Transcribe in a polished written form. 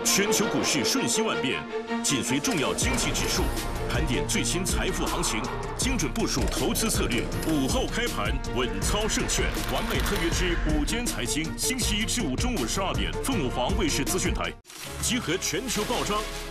全球股市瞬息万变，紧随重要经济指数，盘点最新财富行情，精准部署投资策略。午后开盘，稳操胜券。完美特约之午间财经，星期一至五中午12点，凤凰卫视资讯台，集合全球报章，